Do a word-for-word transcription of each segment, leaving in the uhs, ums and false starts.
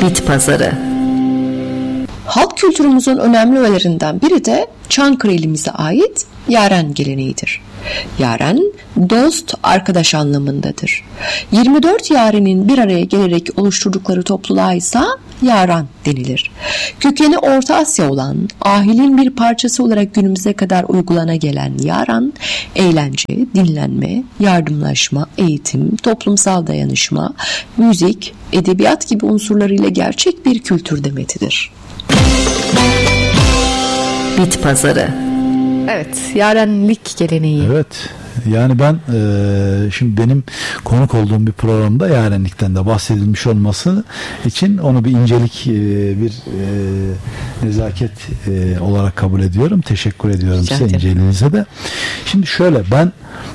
Bit Pazarı. Halk kültürümüzün önemli öğelerinden biri de Çankırı ilimize ait yaren geleneğidir. Yaren, dost, arkadaş anlamındadır. yirmi dört yarenin bir araya gelerek oluşturdukları topluluğa ise yaran denilir. Kökeni Orta Asya olan ahilin bir parçası olarak günümüze kadar uygulana gelen yaran, eğlence, dinlenme, yardımlaşma, eğitim, toplumsal dayanışma, müzik, edebiyat gibi unsurlarıyla gerçek bir kültür demetidir. Bit Pazarı. Evet, yarenlik geleneği. Evet. Yani ben e, şimdi benim konuk olduğum bir programda yarenlikten de bahsedilmiş olması için onu bir incelik, e, bir e, nezaket e, olarak kabul ediyorum. Teşekkür ediyorum Rica size, inceliğinize de. Şimdi şöyle, ben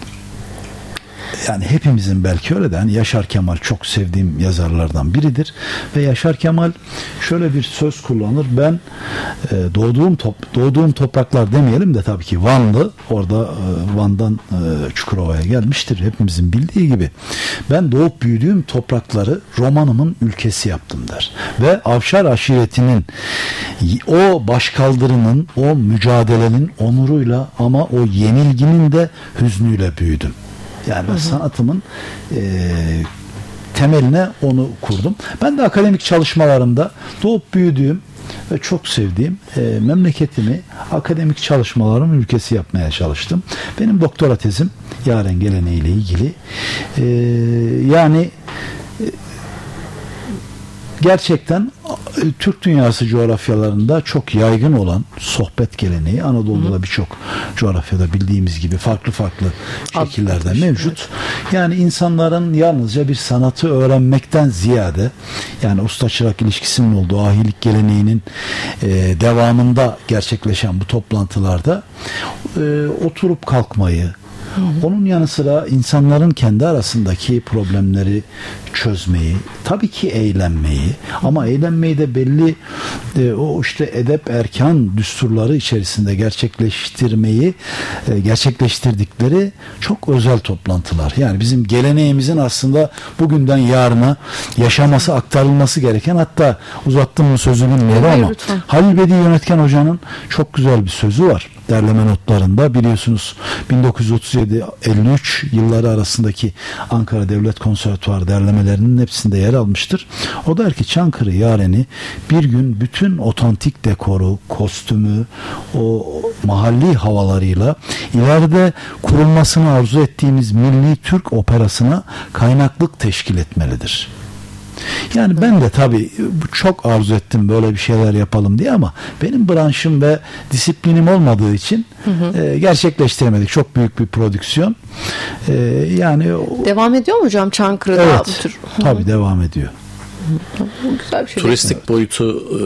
yani hepimizin belki öyle de hani Yaşar Kemal çok sevdiğim yazarlardan biridir ve Yaşar Kemal şöyle bir söz kullanır. Ben e, doğduğum top, doğduğum topraklar demeyelim de tabii ki Vanlı, orada e, Van'dan e, Çukurova'ya gelmiştir hepimizin bildiği gibi. Ben doğup büyüdüğüm toprakları romanımın ülkesi yaptım der. Ve Avşar aşiretinin o başkaldırının, o mücadelenin onuruyla ama o yenilginin de hüznüyle büyüdüm. Yani ben sanatımın e, temeline onu kurdum. Ben de akademik çalışmalarımda doğup büyüdüğüm ve çok sevdiğim e, memleketimi akademik çalışmalarımın ülkesi yapmaya çalıştım. Benim doktora tezim yaren geleneğiyle ilgili. E, yani e, gerçekten Türk dünyası coğrafyalarında çok yaygın olan sohbet geleneği, Anadolu'da birçok coğrafyada bildiğimiz gibi farklı farklı şekillerde mevcut. Yani insanların yalnızca bir sanatı öğrenmekten ziyade, yani usta çırak ilişkisinin olduğu ahilik geleneğinin e, devamında gerçekleşen bu toplantılarda e, oturup kalkmayı, onun yanı sıra insanların kendi arasındaki problemleri çözmeyi, tabii ki eğlenmeyi, ama eğlenmeyi de belli e, o işte edep erkan düsturları içerisinde gerçekleştirmeyi e, gerçekleştirdikleri çok özel toplantılar. Yani bizim geleneğimizin aslında bugünden yarına yaşaması, aktarılması gereken, hatta uzattım mı sözü bilmiyorum ama lütfen. Halil Bedi Yönetken Hoca'nın çok güzel bir sözü var. Derleme notlarında, biliyorsunuz bin dokuz yüz otuz yedi elli üç yılları arasındaki Ankara Devlet Konservatuvarı derlemelerinin hepsinde yer almıştır. O der ki Çankırı yareni bir gün bütün otantik dekoru, kostümü, o mahalli havalarıyla ileride kurulmasını arzu ettiğimiz milli Türk operasına kaynaklık teşkil etmelidir. Yani ben de tabii çok arzu ettim böyle bir şeyler yapalım diye, ama benim branşım ve disiplinim olmadığı için hı hı. E, gerçekleştiremedik. Çok büyük bir prodüksiyon. E, yani devam ediyor mu hocam Çankırı'da? Evet. Bu tür? Tabii devam ediyor. Güzel bir şey. Turistik evet. boyutu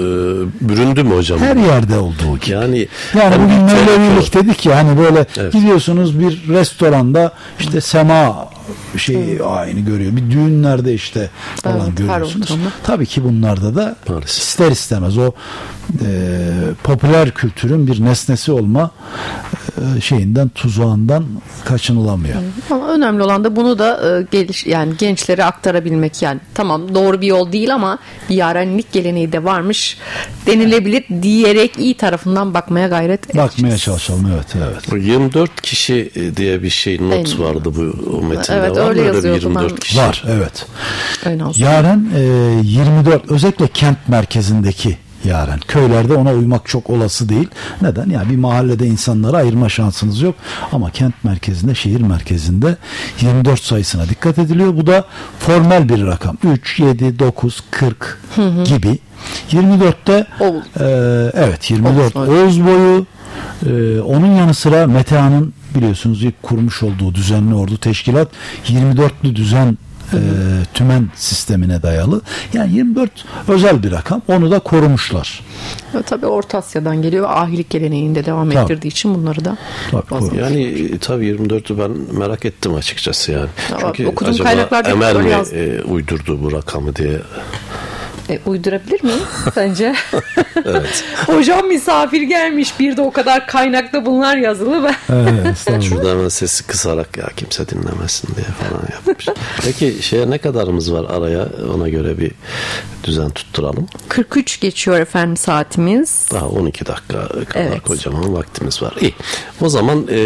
e, büründü mü hocam? Her yerde olduğu gibi. Yani, yani bugün Mevlevilik dedik ya, hani böyle evet. gidiyorsunuz bir restoranda işte sema şeyi aynı görüyor. Bir düğünlerde işte falan evet, görüyorsunuz. Tabii ki bunlarda da maalesef ister istemez o e, popüler kültürün bir nesnesi olma e, şeyinden, tuzağından kaçınılamıyor. Ama önemli olan da bunu da e, geliş, yani gençlere aktarabilmek. Yani tamam, doğru bir yol değil ama bir yarenlik geleneği de varmış denilebilir diyerek iyi tarafından bakmaya gayret edeceğiz. Bakmaya çalışalım, evet evet. yirmi dört kişi diye bir şey not Aynen. vardı bu o metinde. Evet, var öyle yazıyordu. yirmi dört kişi. Var, evet. Öyle Yaren e, yirmi dört, özellikle kent merkezindeki yaren. Köylerde ona uymak çok olası değil. Neden? Yani bir mahallede insanları ayırma şansınız yok. Ama kent merkezinde, şehir merkezinde yirmi dört sayısına dikkat ediliyor. Bu da formal bir rakam. üç, yedi, dokuz, kırk hı hı. gibi. yirmi dörtte e, evet yirmi dört Oğuz, Oğuz boyu. E, onun yanı sıra Metehan'ın biliyorsunuz ilk kurmuş olduğu düzenli ordu teşkilat yirmi dörtlü düzen e, tümen sistemine dayalı. Yani yirmi dört özel bir rakam. Onu da korumuşlar. Evet, tabii Orta Asya'dan geliyor. Ahilik geleneğinde devam tabii. ettirdiği için bunları da tabii, yani tabii yirmi dörtü ben merak ettim açıkçası yani. Ya, çünkü okudum acaba kaynaklarda Emel mi e, uydurdu bu rakamı diye E, uydurabilir miyim sence? Evet. Hocam misafir gelmiş, bir de o kadar kaynakta bunlar yazılı ve Evet, şurada hemen sesi kısarak ya kimse dinlemesin diye falan yapmış. Peki şeye ne kadarımız var araya, ona göre bir düzen tutturalım. kırk üç geçiyor efendim saatimiz. Daha on iki dakika kadar Evet. kocaman vaktimiz var. İyi. O zaman e,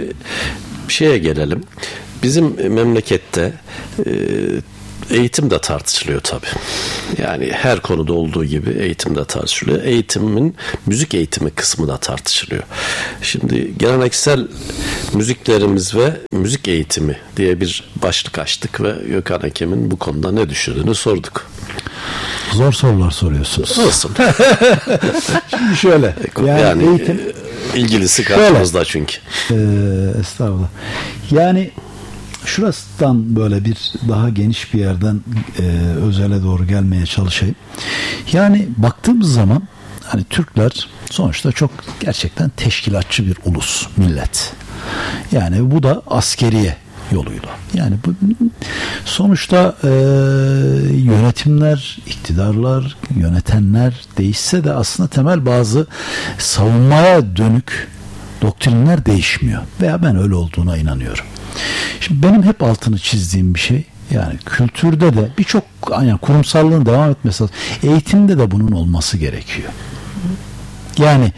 şeye gelelim. Bizim memlekette e, eğitim de tartışılıyor tabii. Yani her konuda olduğu gibi eğitim de tartışılıyor. Eğitimin müzik eğitimi kısmı da tartışılıyor. Şimdi geleneksel müziklerimiz ve müzik eğitimi diye bir başlık açtık ve Gökhan Ekem'in bu konuda ne düşündüğünü sorduk. Zor sorular soruyorsunuz. Olsun. Şimdi şöyle. Yani, yani eğitim e, ilgilisi karşımızda çünkü. Ee, estağfurullah. Yani şurasından böyle bir daha geniş bir yerden e, özele doğru gelmeye çalışayım. Yani baktığımız zaman hani Türkler sonuçta çok gerçekten teşkilatçı bir ulus, millet. Yani bu da askeriye yoluyla. Yani bu sonuçta e, yönetimler, iktidarlar, yönetenler değişse de aslında temel bazı savunmaya dönük doktrinler değişmiyor. Veya ben öyle olduğuna inanıyorum. Şimdi benim hep altını çizdiğim bir şey, yani kültürde de birçok, yani kurumsallığın devam etmesi lazım. Eğitimde de bunun olması gerekiyor. Yani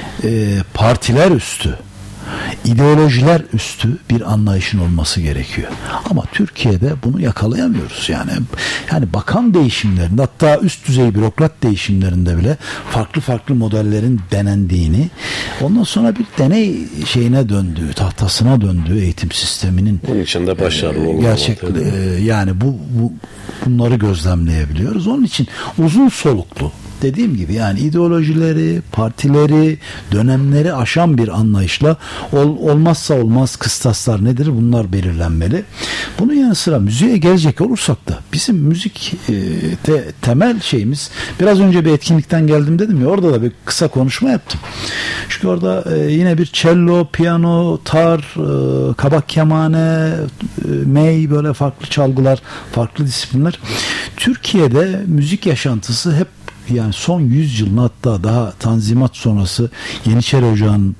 e, partiler üstü, ideolojiler üstü bir anlayışın olması gerekiyor. Ama Türkiye'de bunu yakalayamıyoruz. Yani yani bakan değişimlerinde, hatta üst düzey bürokrat değişimlerinde bile farklı farklı modellerin denendiğini, ondan sonra bir deney şeyine döndüğü, tahtasına döndüğü eğitim sisteminin bunun içinde başarılı e, olmalı. gerçek e, yani bu, bu bunları gözlemleyebiliyoruz. Onun için uzun soluklu, dediğim gibi yani ideolojileri, partileri, dönemleri aşan bir anlayışla ol, olmazsa olmaz kıstaslar nedir? Bunlar belirlenmeli. Bunun yanı sıra müziğe gelecek olursak da bizim müzik e, te, temel şeyimiz, biraz önce bir etkinlikten geldim dedim ya, orada da bir kısa konuşma yaptım. Çünkü orada e, yine bir cello, piyano, tar, e, kabak kemane, e, mey, böyle farklı çalgılar, farklı disiplinler. Türkiye'de müzik yaşantısı hep, yani son yüz yılın, hatta daha Tanzimat sonrası Yeniçeri Ocağı'nın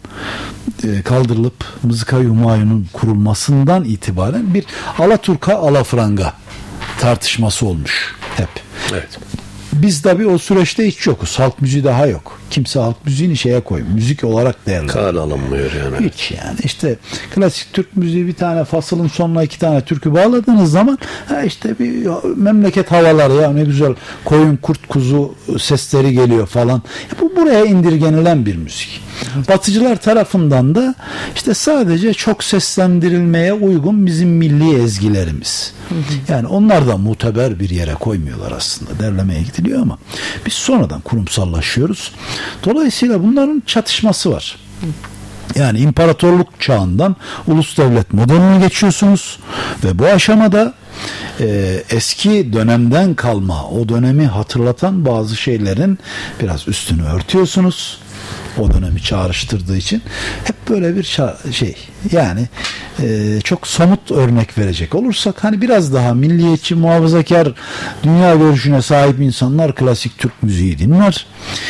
e, kaldırılıp Mızıka-i Humayun'un kurulmasından itibaren bir Alaturka Alafranga tartışması olmuş hep. Evet. Biz tabii o süreçte hiç yokuz. Halk müziği daha yok. Kimse halk müziğini şeye koymuyor. Müzik olarak değerlendiriyor. Kale alınmıyor yani. Hiç yani. İşte klasik Türk müziği, bir tane fasılın sonuna iki tane türkü bağladığınız zaman ha işte bir memleket havaları, ya ne güzel koyun, kurt, kuzu sesleri geliyor falan. Bu buraya indirgenilen bir müzik. Batıcılar tarafından da işte sadece çok seslendirilmeye uygun bizim milli ezgilerimiz. Yani onlar da muteber bir yere koymuyorlar aslında. Derlemeye gidiliyor ama biz sonradan kurumsallaşıyoruz. Dolayısıyla bunların çatışması var. Yani imparatorluk çağından ulus devlet modeline geçiyorsunuz ve bu aşamada e, eski dönemden kalma, o dönemi hatırlatan bazı şeylerin biraz üstünü örtüyorsunuz. O dönemi çağrıştırdığı için hep böyle bir şey, yani e, çok somut örnek verecek olursak, hani biraz daha milliyetçi, muhafazakar dünya görüşüne sahip insanlar klasik Türk müziği dinler.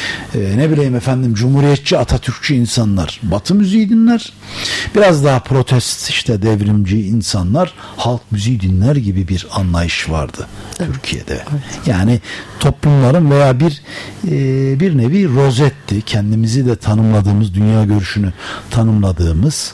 E, ne bileyim efendim, cumhuriyetçi, Atatürkçü insanlar Batı müziği dinler. Biraz daha protest, işte devrimci insanlar halk müziği dinler gibi bir anlayış vardı evet. Türkiye'de. Evet. Yani toplumların veya bir e, bir nevi rozetti, kendimizi de tanımladığımız, dünya görüşünü tanımladığımız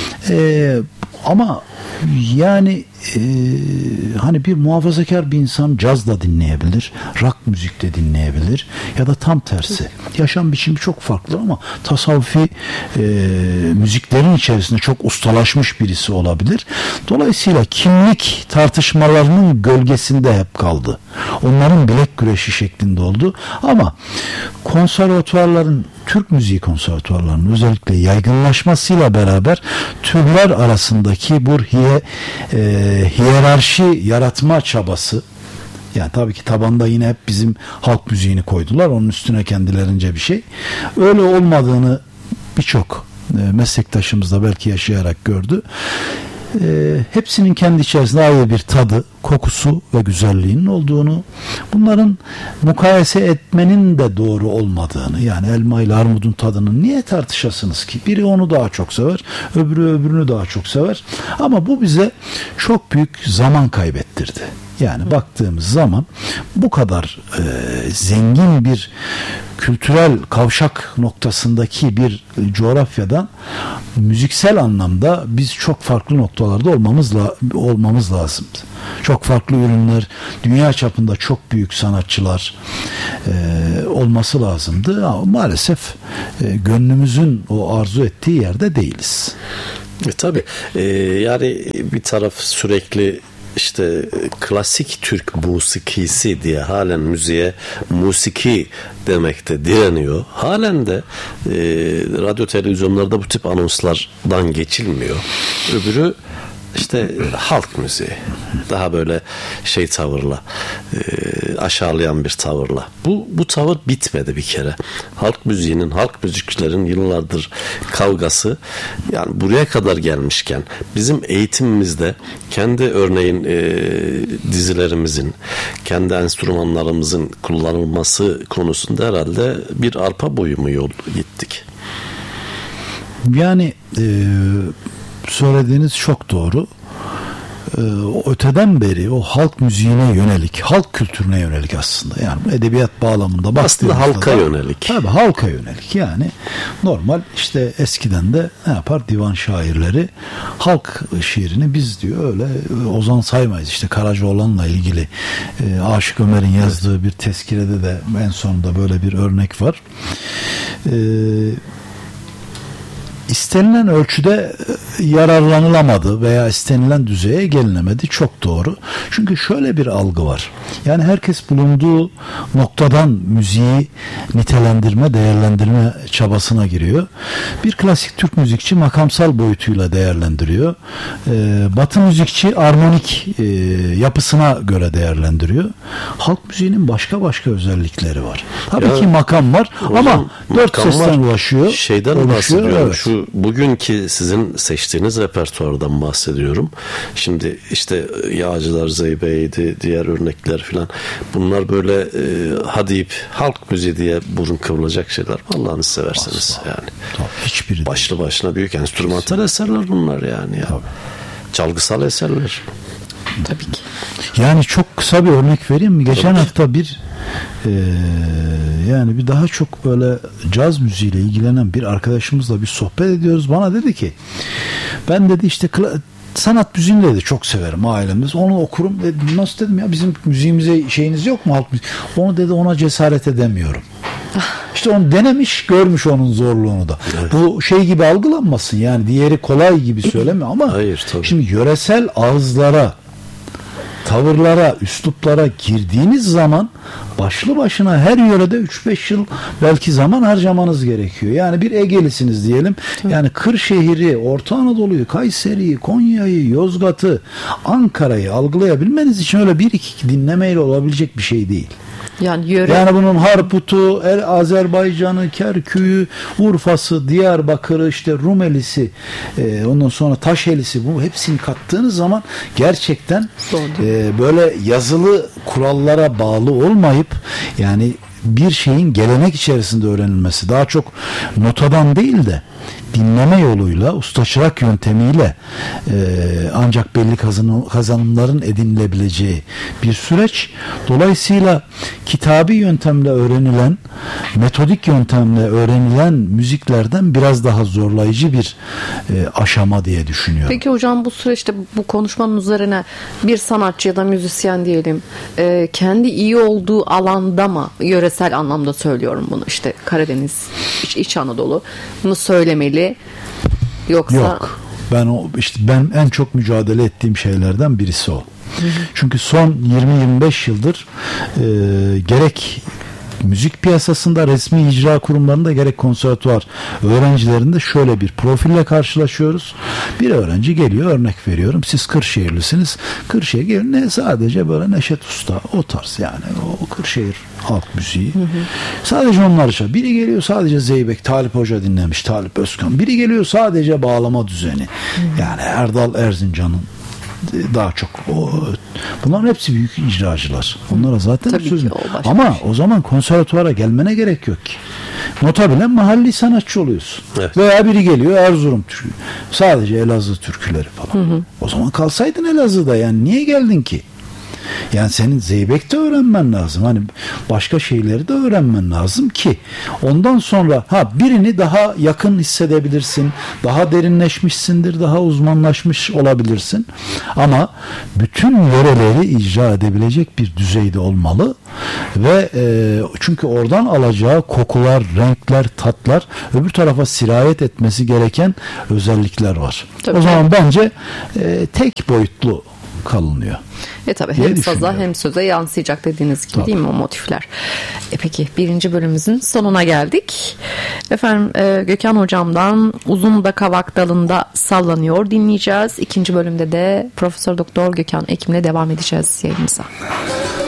e, ama yani e, hani bir muhafazakar bir insan caz da dinleyebilir, rock müzik de dinleyebilir ya da tam tersi. Yaşam biçimi çok farklı ama tasavvufi e, müziklerin içerisinde çok ustalaşmış birisi olabilir. Dolayısıyla kimlik tartışmalarının gölgesinde hep kaldı. Onların bilek güreşi şeklinde oldu ama konservatuvarların, Türk müziği konservatuvarlarının özellikle yaygınlaşmasıyla beraber türler arasındaki bu hiye, e, hiyerarşi yaratma çabası, yani tabii ki tabanda yine hep bizim halk müziğini koydular, onun üstüne kendilerince bir şey, öyle olmadığını birçok e, meslektaşımız da belki yaşayarak gördü. e, hepsinin kendi içerisinde ayrı bir tadı, kokusu ve güzelliğinin olduğunu, bunların mukayese etmenin de doğru olmadığını, yani elma ile armudun tadını niye tartışasınız ki? Biri onu daha çok sever, öbürü öbürünü daha çok sever. Ama bu bize çok büyük zaman kaybettirdi. Yani baktığımız zaman bu kadar e, zengin bir kültürel kavşak noktasındaki bir coğrafyadan müziksel anlamda biz çok farklı noktalarda olmamız la, olmamız lazım. Çok farklı ürünler, dünya çapında çok büyük sanatçılar e, olması lazımdı ama maalesef e, gönlümüzün o arzu ettiği yerde değiliz. E, tabii e, yani bir taraf sürekli İşte klasik Türk musikisi diye halen müziğe musiki demekte direniyor. Halen de e, radyo televizyonlarda bu tip anonslardan geçilmiyor. Öbürü işte halk müziği. Daha böyle şey tavırla, e, aşağılayan bir tavırla. Bu bu tavır bitmedi bir kere. Halk müziğinin, halk müzikçilerin yıllardır kavgası yani buraya kadar gelmişken bizim eğitimimizde kendi örneğin e, dizilerimizin, kendi enstrümanlarımızın kullanılması konusunda herhalde bir arpa boyu mu yol gittik? Yani e, söylediğiniz çok doğru. Ee, öteden beri o halk müziğine yönelik, halk kültürüne yönelik aslında, yani edebiyat bağlamında aslında halka da, yönelik. Tabii halka yönelik, yani normal işte eskiden de ne yapar, divan şairleri halk şiirini biz diyor öyle ozan saymayız. İşte Karacaoğlan'la ilgili e, Aşık Ömer'in yazdığı bir tezkirede de en sonunda böyle bir örnek var. Eee İstenilen ölçüde yararlanılamadı veya istenilen düzeye gelinemedi. Çok doğru. Çünkü şöyle bir algı var. Yani herkes bulunduğu noktadan müziği nitelendirme, değerlendirme çabasına giriyor. Bir klasik Türk müzikçi makamsal boyutuyla değerlendiriyor. Ee, Batı müzikçi armonik e, yapısına göre değerlendiriyor. Halk müziğinin başka başka özellikleri var. Tabii ya, ki makam var ama dört sesten ulaşıyor. Şeyden bahsediyorum. Evet. Şu bugünkü sizin seçtiğiniz repertuardan bahsediyorum. Şimdi işte Yağcılar Zeybe'ydi, diğer örnekler filan. Bunlar böyle e, ha deyip halk müziği diye burun kıvrılacak şeyler. Allah'ını severseniz asla. Yani. Tabii, hiçbiri başlı değil. Başına büyük enstrümantal eserler bunlar yani. Ya. Çalgısal eserler. Tabii ki. Yani çok kısa bir örnek vereyim mi? Geçen Tabii. hafta bir e, yani bir daha çok böyle caz müziğiyle ilgilenen bir arkadaşımızla bir sohbet ediyoruz. Bana dedi ki ben dedi işte sanat müziğini de çok severim ailemde. Onu okurum ve nasıl dedim ya bizim müziğimize şeyiniz yok mu halk müziği? Onu dedi ona cesaret edemiyorum. İşte onu denemiş, görmüş onun zorluğunu da. Evet. Bu şey gibi algılanmasın yani diğeri kolay gibi söyleme ama hayır, şimdi yöresel ağızlara, tavırlara, üsluplara girdiğiniz zaman başlı başına her yörede üç beş yıl belki zaman harcamanız gerekiyor. Yani bir Ege'lisiniz diyelim. Yani Kırşehir'i, Orta Anadolu'yu, Kayseri'yi, Konya'yı, Yozgat'ı, Ankara'yı algılayabilmeniz için öyle bir iki dinlemeyle olabilecek bir şey değil. Yani, yöre... yani bunun Harput'u, El Azerbaycan'ı, Kerkük'ü, Urfa'sı, Diyarbakır'ı, işte Rumelisi, e, ondan sonra Taşelisi, bu hepsini kattığınız zaman gerçekten e, böyle yazılı kurallara bağlı olmayıp yani bir şeyin gelenek içerisinde öğrenilmesi, daha çok notadan değil de dinleme yoluyla, usta çırak yöntemiyle e, ancak belli kazanım, kazanımların edinilebileceği bir süreç. Dolayısıyla kitabi yöntemle öğrenilen, metodik yöntemle öğrenilen müziklerden biraz daha zorlayıcı bir e, aşama diye düşünüyorum. Peki hocam bu süreçte bu konuşmanın üzerine bir sanatçı ya da müzisyen diyelim e, kendi iyi olduğu alanda mı, yöresel anlamda söylüyorum bunu, işte Karadeniz, İç, İç Anadolu bunu söylemeli yoksa yok. Ben o işte ben en çok mücadele ettiğim şeylerden birisi o. Hı hı. Çünkü son yirmi yirmi beş yıldır e, gerek müzik piyasasında resmi icra kurumlarında gerek konservatuvar öğrencilerinde şöyle bir profille karşılaşıyoruz. Bir öğrenci geliyor, örnek veriyorum, siz Kırşehirlisiniz. Kırşehir gelin ne sadece böyle Neşet Usta, o tarz yani o Kırşehir halk müziği. Hı hı. Sadece onlar için. Biri geliyor sadece Zeybek, Talip Hoca dinlemiş, Talip Özkan. Biri geliyor sadece bağlama düzeni. Hı hı. Yani Erdal Erzincan'ın daha çok o, bunların hepsi büyük icracılar. Onlara zaten tabii sözüm. Ki, o ama o zaman konservatuvara gelmene gerek yok ki. Nota bile mahalli sanatçı oluyorsun. Evet. Veya biri geliyor Erzurum türkü. Sadece Elazığ türküleri falan. Hı hı. O zaman kalsaydın Elazığ'da, yani niye geldin ki? Yani senin Zeybek'te öğrenmen lazım. Hani başka şeyleri de öğrenmen lazım ki ondan sonra ha birini daha yakın hissedebilirsin. Daha derinleşmişsindir. Daha uzmanlaşmış olabilirsin. Ama bütün yöreleri icra edebilecek bir düzeyde olmalı ve e, çünkü oradan alacağı kokular, renkler, tatlar öbür tarafa sirayet etmesi gereken özellikler var. Tabii. O zaman bence e, tek boyutlu kalınıyor. E tabi hem saza hem söze yansıyacak dediğiniz gibi, tabii, değil mi o motifler? E peki birinci bölümümüzün sonuna geldik. Efendim e, Gökhan hocamdan Uzun da Kavak Dalında Sallanıyor dinleyeceğiz. İkinci bölümde de Profesör Doktor Gökhan Ekim'le devam edeceğiz yayınımıza.